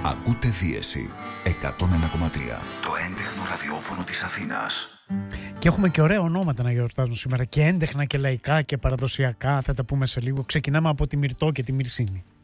Ακούτε Δίεση 101,3. Το έντεχνο ραδιόφωνο της Αθήνας. Και έχουμε και ωραία ονόματα να γιορτάζουν σήμερα. Και έντεχνα και λαϊκά και παραδοσιακά. Θα τα πούμε σε λίγο. Ξεκινάμε από τη Μυρτώ και τη Μυρσίνη.